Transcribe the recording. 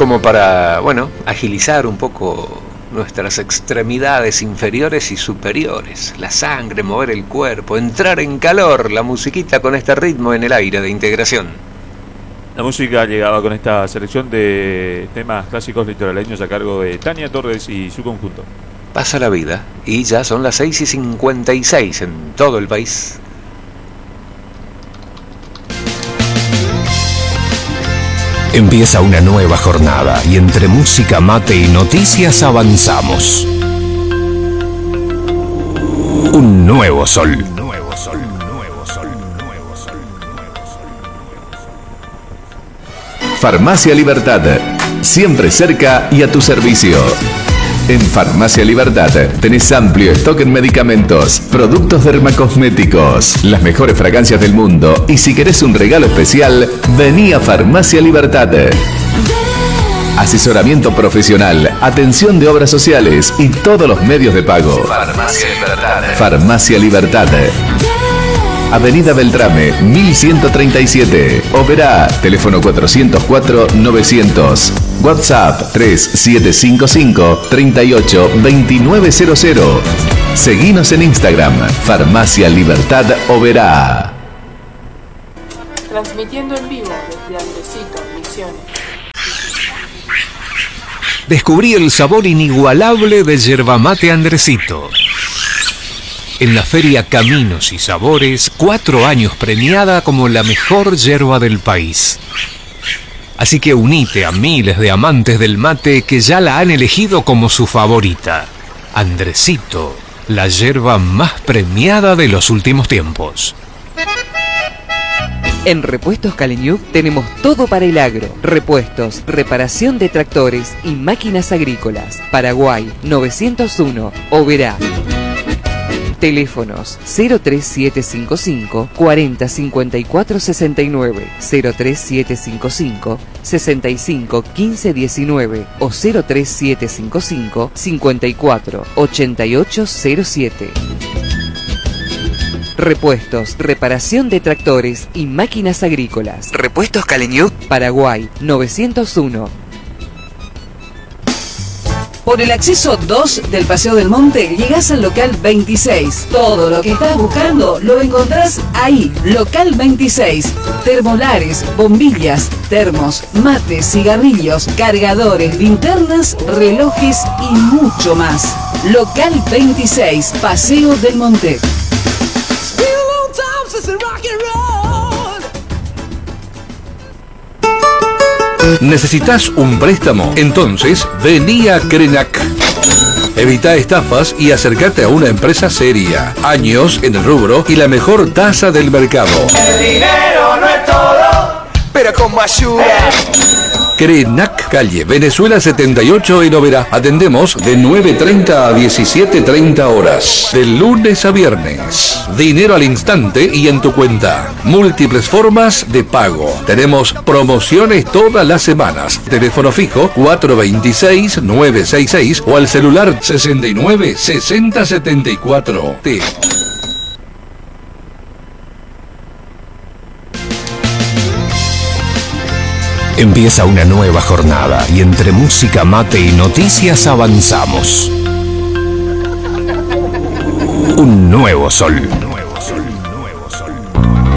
como para, bueno, agilizar un poco nuestras extremidades inferiores y superiores, la sangre, mover el cuerpo, entrar en calor, la musiquita con este ritmo en el aire de integración. La música llegaba con esta selección de temas clásicos litoraleños a cargo de Tania Torres y su conjunto. Pasa la vida y ya son las 6:56 en todo el país. Empieza una nueva jornada y entre música, mate y noticias avanzamos. Un nuevo sol. Farmacia Libertad, siempre cerca y a tu servicio. En Farmacia Libertad tenés amplio stock en medicamentos, productos dermacosméticos, las mejores fragancias del mundo y si querés un regalo especial, vení a Farmacia Libertad. Asesoramiento profesional, atención de obras sociales y todos los medios de pago. Farmacia Libertad. Farmacia Libertad. Avenida Beltrame, 1137. Oberá, teléfono 404-900. WhatsApp 3755-382900. Seguinos en Instagram, Farmacia Libertad Oberá. Transmitiendo en vivo desde Andresito, Misiones. Descubrí el sabor inigualable de yerba mate Andresito. En la feria Caminos y Sabores, 4 años premiada como la mejor yerba del país. Así que unite a miles de amantes del mate que ya la han elegido como su favorita. Andresito, la yerba más premiada de los últimos tiempos. En Repuestos Caleñuc tenemos todo para el agro. Repuestos, reparación de tractores y máquinas agrícolas. Paraguay 901, Oberá. Teléfonos 03755 40 54 69, 03755 65 15 19 o 03755 54 88 07. Repuestos, reparación de tractores y máquinas agrícolas. Repuestos Caleñuc, Paraguay 901. Por el acceso 2 del Paseo del Monte llegás al local 26. Todo lo que estás buscando lo encontrás ahí. Local 26. Termolares, bombillas, termos, mates, cigarrillos, cargadores, linternas, relojes y mucho más. Local 26, Paseo del Monte. ¿Necesitas un préstamo? Entonces, vení a Crenac. Evita estafas y acércate a una empresa seria. Años en el rubro y la mejor tasa del mercado. El dinero no es todo, pero como ayuda. Crenac, calle Venezuela 78 en Oberá. Atendemos de 9:30 a 17:30 horas. De lunes a viernes. Dinero al instante y en tu cuenta. Múltiples formas de pago. Tenemos promociones todas las semanas. Teléfono fijo 426-966 o al celular 69-6074. Empieza una nueva jornada y entre música, mate y noticias avanzamos. Un nuevo sol.